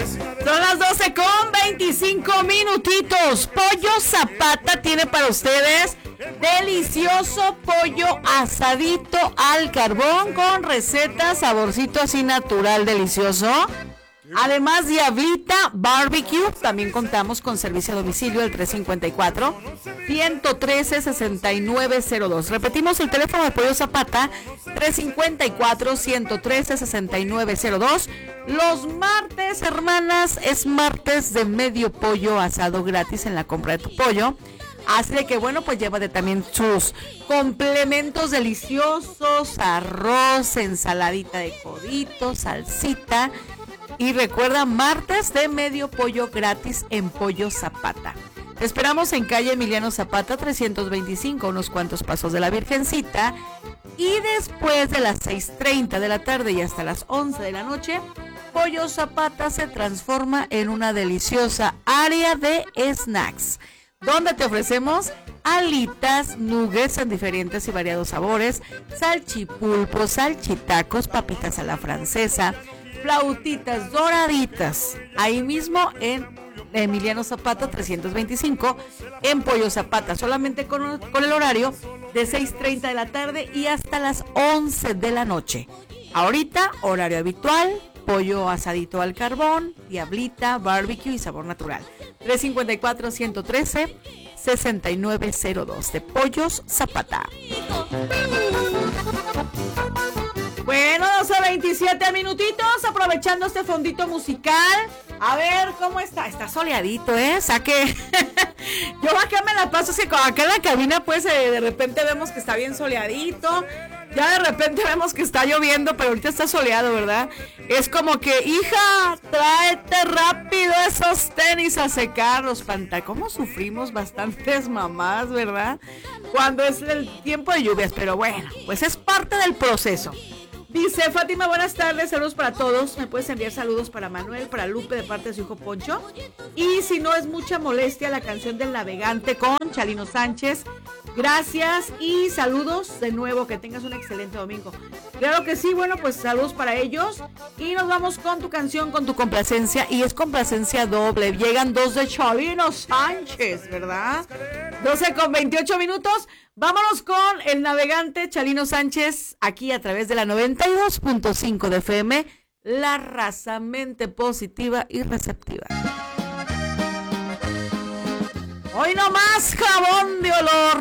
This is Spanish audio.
Son las 12:25 minutitos. Pollo Zapata tiene para ustedes delicioso pollo asadito al carbón con receta, saborcito así natural, delicioso. Además, Diablita Barbecue, también contamos con servicio a domicilio al 354-113-6902. Repetimos el teléfono de Pollo Zapata, 354-113-6902. Los martes, hermanas, es martes de medio pollo asado gratis en la compra de tu pollo. Así de que bueno, pues llévate también sus complementos deliciosos, arroz, ensaladita de codito, salsita. Y recuerda, martes de medio pollo gratis en Pollo Zapata. Te esperamos en calle Emiliano Zapata 325, unos cuantos pasos de la Virgencita. Y después de las 6:30 de la tarde y hasta las 11 de la noche, Pollo Zapata se transforma en una deliciosa área de snacks, donde te ofrecemos alitas, nuggets en diferentes y variados sabores, salchipulpos, salchitacos, papitas a la francesa, flautitas doraditas, ahí mismo en Emiliano Zapata 325, en Pollo Zapata, solamente con el horario de 6:30 de la tarde y hasta las 11 de la noche. Ahorita, horario habitual, pollo asadito al carbón, Diablita, barbecue y sabor natural. 354-113-6902 de Pollos Zapata. Bueno, 12:27 minutitos, aprovechando este fondito musical. A ver, ¿cómo está? Está soleadito, saque. Yo acá me la paso, así que acá en la cabina, pues, de repente vemos que está bien soleadito. Ya de repente vemos que está lloviendo, pero ahorita está soleado, ¿verdad? Es como que, hija, tráete rápido esos tenis a secar, los pantalones. ¿Cómo sufrimos bastantes mamás, verdad? Cuando es el tiempo de lluvias, pero bueno, pues es parte del proceso. Dice Fátima, buenas tardes, saludos para todos. Me puedes enviar saludos para Manuel, para Lupe de parte de su hijo Poncho. Y si no es mucha molestia, la canción del navegante con Chalino Sánchez. Gracias y saludos de nuevo, que tengas un excelente domingo. Claro que sí, bueno, pues saludos para ellos. Y nos vamos con tu canción, con tu complacencia. Y es complacencia doble. Llegan dos de Chalino Sánchez, ¿verdad? 12:28 minutos. Vámonos con el navegante Chalino Sánchez, aquí a través de la 92.5 de FM, la raza mente positiva y receptiva. Hoy no más jabón de olor,